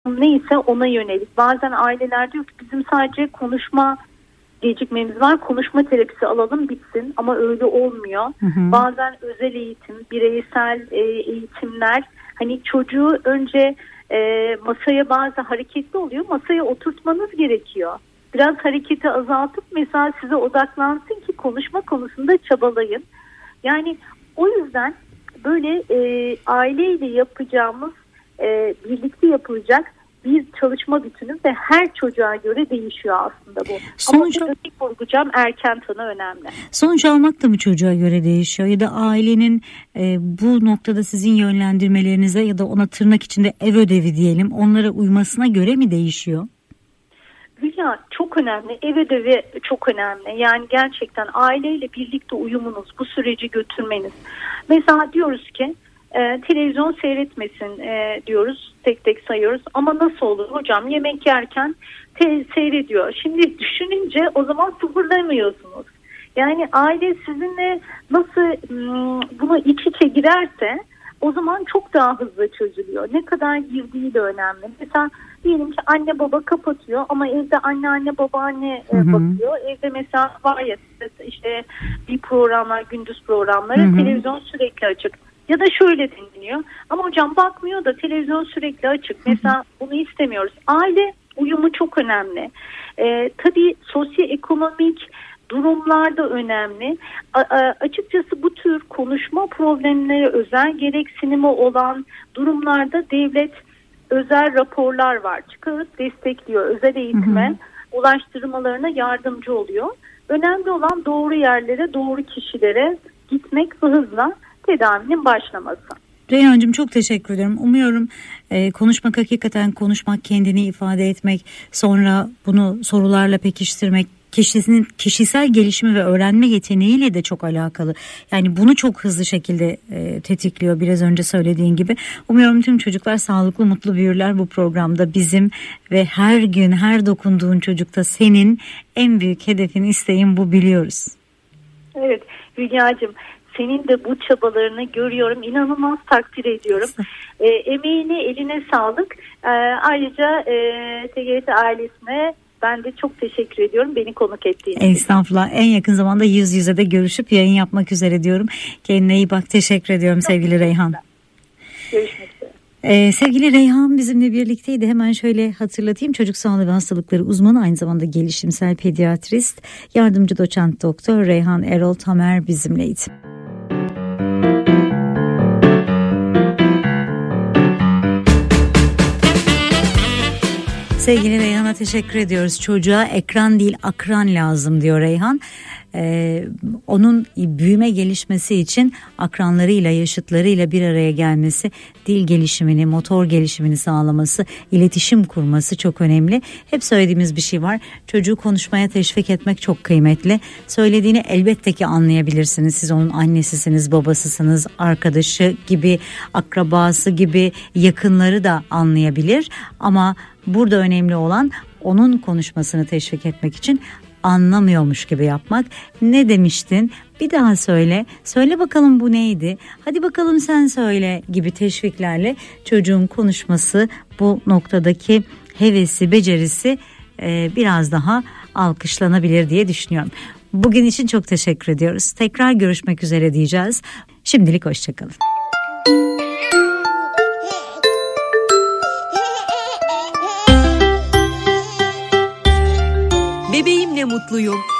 neyse ona yönelik. Bazen aileler diyor ki bizim sadece konuşma gecikmemiz var, konuşma terapisi alalım bitsin, ama öyle olmuyor. Bazen özel eğitim, bireysel eğitimler, hani çocuğu önce masaya, bazı hareketli oluyor, masaya oturtmanız gerekiyor. Biraz hareketi azaltıp mesela size odaklansın ki konuşma konusunda çabalayın. Yani o yüzden böyle aileyle yapacağımız, birlikte yapılacak bir çalışma bütünü ve her çocuğa göre değişiyor aslında bu. Sonuç, ama ilk vurgulayacağım, erken tanı önemli. Sonuç almak da mı çocuğa göre değişiyor ya da ailenin bu noktada sizin yönlendirmelerinize ya da ona tırnak içinde ev ödevi diyelim, onlara uymasına göre mi değişiyor? Hülya, çok önemli. Ev ödevi çok önemli. Yani gerçekten aileyle birlikte uyumunuz, bu süreci götürmeniz. Mesela diyoruz ki televizyon seyretmesin diyoruz, tek tek sayıyoruz, ama nasıl olur hocam, yemek yerken seyrediyor. Şimdi düşününce o zaman sıfırlamıyorsunuz. Yani aile sizinle nasıl buna iç içe girerse o zaman çok daha hızlı çözülüyor. Ne kadar girdiği de önemli. Mesela diyelim ki anne baba kapatıyor ama evde anne babaanne bakıyor. Evde mesela var ya işte bir programlar, gündüz programları, televizyon sürekli açık. Ya da şöyle dinliyor. Ama hocam bakmıyor da televizyon sürekli açık. Mesela bunu istemiyoruz. Aile uyumu çok önemli. Tabii sosyoekonomik durumlarda önemli. Açıkçası bu tür konuşma problemleri, özel gereksinimi olan durumlarda devlet özel raporlar var. Çıkarıp destekliyor. Özel eğitime ulaştırmalarına yardımcı oluyor. Önemli olan doğru yerlere, doğru kişilere gitmek ve hızla tedavinin başlaması. Reyhancığım, çok teşekkür ederim. Umuyorum konuşmak, hakikaten konuşmak, kendini ifade etmek, sonra bunu sorularla pekiştirmek, kişinin kişisel gelişimi ve öğrenme yeteneğiyle de çok alakalı. Yani bunu çok hızlı şekilde tetikliyor, biraz önce söylediğin gibi. Umuyorum tüm çocuklar sağlıklı, mutlu büyürler bu programda. Bizim ve her gün her dokunduğun çocukta senin en büyük hedefin, isteğin bu, biliyoruz. Evet Hülya'cığım, senin de bu çabalarını görüyorum. İnanılmaz takdir ediyorum. Emeğine, eline sağlık. Ayrıca TGRT ailesine ben de çok teşekkür ediyorum beni konuk ettiğin için. Estağfurullah. En yakın zamanda yüz yüze de görüşüp yayın yapmak üzere diyorum. Kendine iyi bak. Teşekkür ediyorum sevgili Reyhan. Görüşmek üzere. Sevgili Reyhan bizimle birlikteydi. Hemen şöyle hatırlatayım. Çocuk sağlığı ve hastalıkları uzmanı, aynı zamanda gelişimsel pediatrist, yardımcı doçent doktor Reyhan Erol Tamer bizimleydi. Sevgili Reyhan'a teşekkür ediyoruz. Çocuğa ekran değil akran lazım diyor Reyhan. Onun büyüme gelişmesi için akranlarıyla, yaşıtlarıyla bir araya gelmesi, dil gelişimini, motor gelişimini sağlaması, iletişim kurması çok önemli. Hep söylediğimiz bir şey var. Çocuğu konuşmaya teşvik etmek çok kıymetli. Söylediğini elbette ki anlayabilirsiniz. Siz onun annesisiniz, babasısınız, arkadaşı gibi, akrabası gibi yakınları da anlayabilir. Ama burada önemli olan onun konuşmasını teşvik etmek için anlamıyormuş gibi yapmak. Ne demiştin? Bir daha söyle. Söyle bakalım bu neydi? Hadi bakalım sen söyle gibi teşviklerle çocuğun konuşması, bu noktadaki hevesi, becerisi biraz daha alkışlanabilir diye düşünüyorum. Bugün için çok teşekkür ediyoruz. Tekrar görüşmek üzere diyeceğiz. Şimdilik hoşçakalın. Bebeğimle mutluyum.